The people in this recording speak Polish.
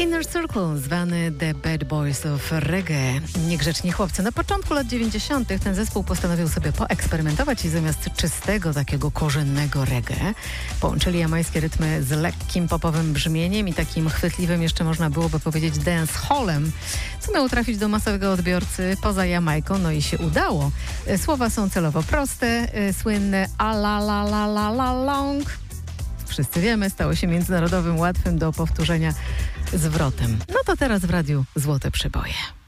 Inner Circle, zwany The Bad Boys of Reggae. Niegrzeczni chłopcy. Na początku lat 90. ten zespół postanowił sobie poeksperymentować i zamiast czystego, takiego korzennego reggae połączyli jamańskie rytmy z lekkim popowym brzmieniem i takim chwytliwym, jeszcze można byłoby powiedzieć, dancehallem, co miało trafić do masowego odbiorcy poza Jamajką, no i się udało. Słowa są celowo proste, słynne a la la la la la long. Wszyscy wiemy, stało się międzynarodowym, łatwym do powtórzenia zwrotem. No to teraz w radiu Złote Przeboje.